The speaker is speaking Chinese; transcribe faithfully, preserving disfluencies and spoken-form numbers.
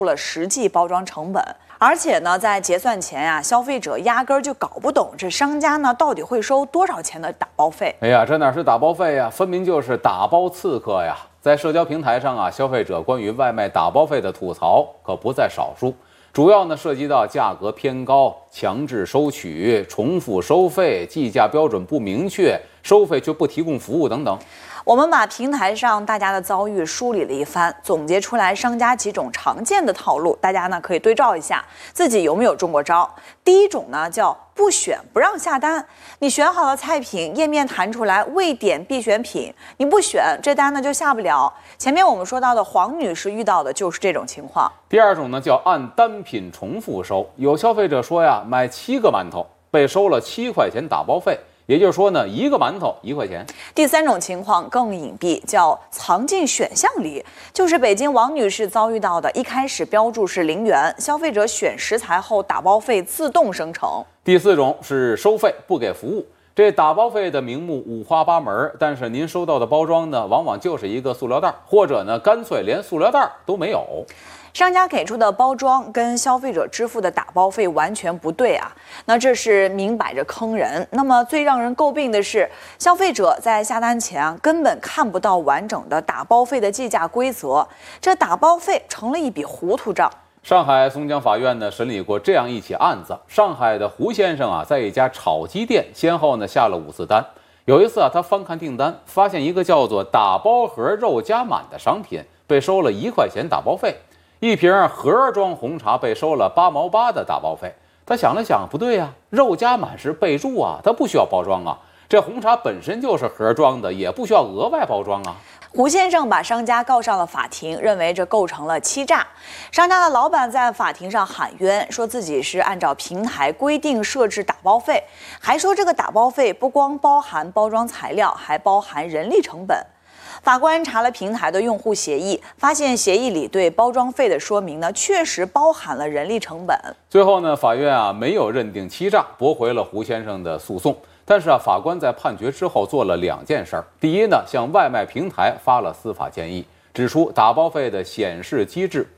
了实际包装成本。而且呢，在结算前呀、啊，消费者压根儿就搞不懂这商家呢到底会收多少钱的打包费。 哎呀，这哪是打包费呀，分明就是打包刺客呀！在社交平台上啊，消费者关于外卖打包费的吐槽可不在少数，主要呢涉及到价格偏高、强制收取、重复收费、计价标准不明确、收费却不提供服务等等。 我们把平台上大家的遭遇梳理了一番，总结出来商家几种常见的套路，大家呢可以对照一下，自己有没有中过招。第一种呢叫不选不让下单，你选好了菜品，页面弹出来未点必选品，你不选这单呢就下不了。前面我们说到的黄女士遇到的就是这种情况。 第二种呢叫按单品重复收，有消费者说呀，买七个馒头被收了七块钱打包费。也就是说呢，一个馒头一块钱。 第三种情况更隐蔽，叫藏进选项里，就是北京王女士遭遇到的。一开始标注是零元，消费者选食材后，打包费自动生成。 第四种是收费不给服务，这打包费的名目五花八门，但是您收到的包装呢，往往就是一个塑料袋，或者呢，干脆连塑料袋都没有。 商家给出的包装跟消费者支付的打包费完全不对啊，那这是明摆着坑人。那么最让人诟病的是，消费者在下单前啊，根本看不到完整的打包费的计价规则，这打包费成了一笔糊涂账。 上海松江法院呢审理过这样一起案子，上海的胡先生啊，在一家炒鸡店先后呢下了五次单。有一次啊，他翻看订单，发现一个叫做打包盒肉加满的商品被收了一块钱打包费。一瓶盒装红茶被收了八毛八的打包费，他想了想，不对呀、啊，肉加满是备注啊，它不需要包装啊。这红茶本身就是盒装的，也不需要额外包装啊。 胡先生把商家告上了法庭，认为这构成了欺诈。商家的老板在法庭上喊冤，说自己是按照平台规定设置打包费，还说这个打包费不光包含包装材料，还包含人力成本。法官查了平台的用户协议，发现协议里对包装费的说明呢，确实包含了人力成本。 最后呢，法院啊没有认定欺诈，驳回了胡先生的诉讼。但是啊，法官在判决之后做了两件事儿。第一呢，向外卖平台发了司法建议，指出打包费的显示机制